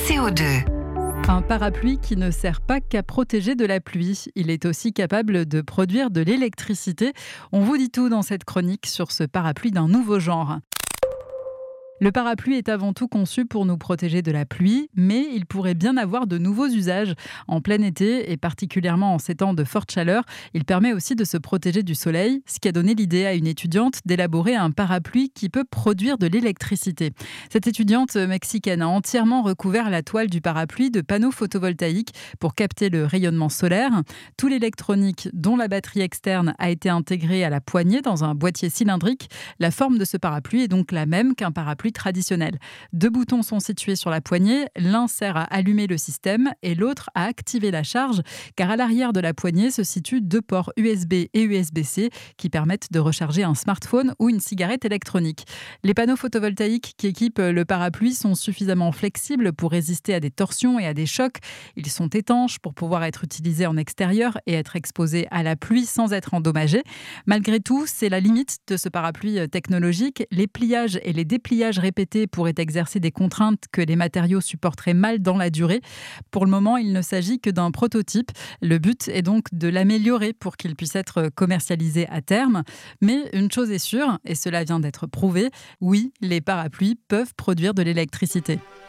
CO2. Un parapluie qui ne sert pas qu'à protéger de la pluie. Il est aussi capable de produire de l'électricité. On vous dit tout dans cette chronique sur ce parapluie d'un nouveau genre. Le parapluie est avant tout conçu pour nous protéger de la pluie, mais il pourrait bien avoir de nouveaux usages. En plein été, et particulièrement en ces temps de forte chaleur, il permet aussi de se protéger du soleil, ce qui a donné l'idée à une étudiante d'élaborer un parapluie qui peut produire de l'électricité. Cette étudiante mexicaine a entièrement recouvert la toile du parapluie de panneaux photovoltaïques pour capter le rayonnement solaire. Tout l'électronique, dont la batterie externe, a été intégré à la poignée dans un boîtier cylindrique. La forme de ce parapluie est donc la même qu'un parapluie traditionnel. 2 boutons sont situés sur la poignée, l'un sert à allumer le système et l'autre à activer la charge, car à l'arrière de la poignée se situent 2 ports USB et USB-C qui permettent de recharger un smartphone ou une cigarette électronique. Les panneaux photovoltaïques qui équipent le parapluie sont suffisamment flexibles pour résister à des torsions et à des chocs. Ils sont étanches pour pouvoir être utilisés en extérieur et être exposés à la pluie sans être endommagés. Malgré tout, c'est la limite de ce parapluie technologique. Les pliages et les dépliages répétés pourraient exercer des contraintes que les matériaux supporteraient mal dans la durée. Pour le moment, il ne s'agit que d'un prototype. Le but est donc de l'améliorer pour qu'il puisse être commercialisé à terme. Mais une chose est sûre, et cela vient d'être prouvé, oui, les parapluies peuvent produire de l'électricité.